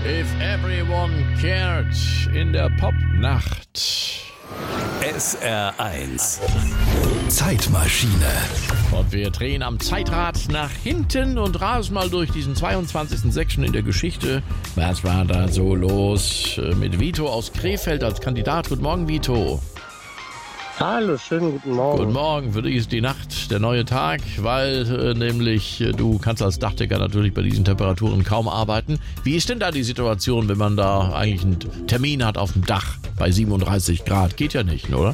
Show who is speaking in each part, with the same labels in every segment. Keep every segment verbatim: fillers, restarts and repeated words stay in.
Speaker 1: If Everyone Cared in der Popnacht.
Speaker 2: S R eins Zeitmaschine.
Speaker 1: Und wir drehen am Zeitrad nach hinten und rasen mal durch diesen zweiundzwanzigsten sechsten in der Geschichte. Was war da so los mit Vito aus Krefeld als Kandidat? Guten Morgen, Vito.
Speaker 3: Hallo, schönen guten Morgen.
Speaker 1: Guten Morgen. Für dich ist die Nacht der neue Tag, weil äh, nämlich äh, du kannst als Dachdecker natürlich bei diesen Temperaturen kaum arbeiten. Wie ist denn da die Situation, wenn man da eigentlich einen Termin hat auf dem Dach bei siebenunddreißig Grad? Geht ja nicht, oder?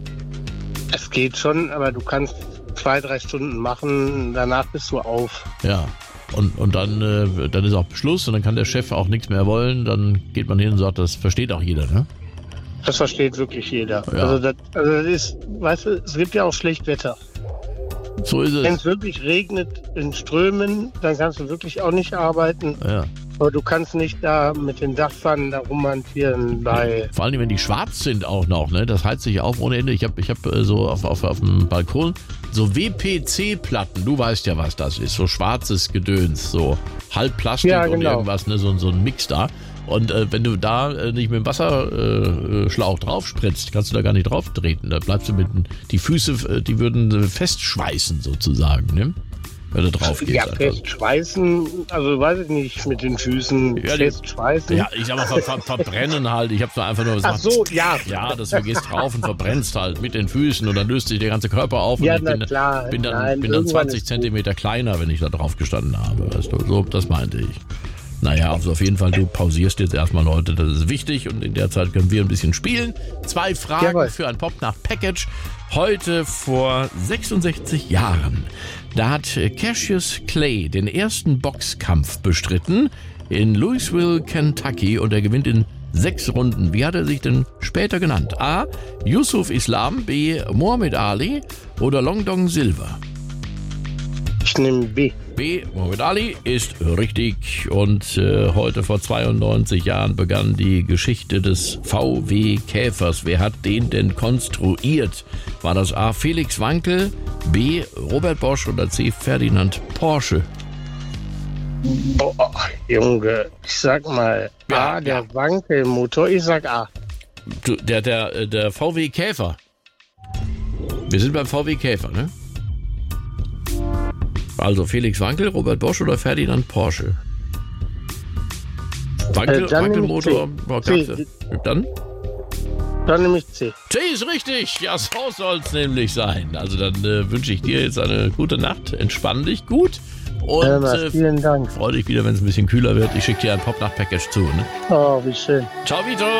Speaker 3: Es geht schon, aber du kannst zwei, drei Stunden machen, danach bist du auf.
Speaker 1: Ja. Und, und dann, äh, dann ist auch Schluss und dann kann der Chef auch nichts mehr wollen. Dann geht man hin und sagt, das versteht auch jeder, ne?
Speaker 3: Das versteht wirklich jeder.
Speaker 1: Ja.
Speaker 3: Also, das, also das ist, weißt du, es gibt ja auch schlecht Wetter.
Speaker 1: So ist
Speaker 3: Wenn
Speaker 1: es.
Speaker 3: es wirklich regnet in Strömen, dann kannst du wirklich auch nicht arbeiten.
Speaker 1: Ja.
Speaker 3: Aber du kannst nicht da mit den Dachpfannen da rumhantieren bei...
Speaker 1: Vor allem, wenn die schwarz sind auch noch, ne? Das heizt sich auf ohne Ende. Ich habe ich hab äh, so auf, auf, auf dem Balkon so W P C-Platten. Du weißt ja, was das ist. So schwarzes Gedöns. So halb Plastik
Speaker 3: Ja,
Speaker 1: und
Speaker 3: genau.
Speaker 1: irgendwas, ne? So, so ein Mix da. Und äh, wenn du da äh, nicht mit dem Wasserschlauch äh, Schlauch drauf spritzt, kannst du da gar nicht drauf treten. Da bleibst du mit den, die Füße, äh, die würden äh, festschweißen sozusagen, ne? Wenn du drauf gehst.
Speaker 3: Ja,
Speaker 1: einfach.
Speaker 3: festschweißen, also weiß ich nicht, mit den Füßen
Speaker 1: Ja, die-
Speaker 3: festschweißen.
Speaker 1: Ja, ich sag mal, ver, ver, verbrennen halt. Ich hab's nur einfach nur gesagt.
Speaker 3: Ach so, ja.
Speaker 1: Ja, dass du gehst drauf und verbrennst halt mit den Füßen und dann löst sich der ganze Körper auf.
Speaker 3: Ja,
Speaker 1: und ich
Speaker 3: na
Speaker 1: bin,
Speaker 3: klar.
Speaker 1: bin dann,
Speaker 3: Nein,
Speaker 1: bin dann
Speaker 3: irgendwann
Speaker 1: zwanzig
Speaker 3: ist
Speaker 1: Zentimeter kleiner, wenn ich da drauf gestanden habe. Weißt du? So, das meinte ich. Naja, also auf jeden Fall, du pausierst jetzt erstmal, Leute, das ist wichtig und in der Zeit können wir ein bisschen spielen. Zwei Fragen
Speaker 3: Jawohl.
Speaker 1: für ein Popnacht-Package. Heute vor sechsundsechzig Jahren, da hat Cassius Clay den ersten Boxkampf bestritten in Louisville, Kentucky und er gewinnt in sechs Runden. Wie hat er sich denn später genannt? A. Yusuf Islam, B. Muhammad Ali oder Long Dong Silver?
Speaker 3: Ich nehme B.
Speaker 1: B. Muhammad Ali ist richtig. Und äh, heute vor zweiundneunzig Jahren begann die Geschichte des V W Käfers. Wer hat den denn konstruiert? War das A. Felix Wankel, B. Robert Bosch oder C. Ferdinand Porsche?
Speaker 3: Oh, oh, Junge, ich sag mal,
Speaker 1: Ja,
Speaker 3: A, der
Speaker 1: ja.
Speaker 3: Wankelmotor, ich sag A.
Speaker 1: Du, Der, der, der V W Käfer. Wir sind beim V W Käfer, ne? Also Felix Wankel, Robert Bosch oder Ferdinand Porsche? Wankel,
Speaker 3: Äh, dann nehme ich
Speaker 1: Wankelmotor.
Speaker 3: C.
Speaker 1: Boah,
Speaker 3: C.
Speaker 1: gab's- Dann?
Speaker 3: Dann nehme ich C.
Speaker 1: C ist richtig. Ja, so soll's nämlich sein. Also dann äh, wünsche ich dir jetzt eine gute Nacht. Entspann dich gut. Und
Speaker 3: Hör mal,
Speaker 1: äh,
Speaker 3: vielen Dank.
Speaker 1: freu dich wieder, wenn es ein bisschen kühler wird. Ich schicke dir ein Popnacht-Package zu. Ne?
Speaker 3: Oh, wie schön.
Speaker 1: Ciao, Vito.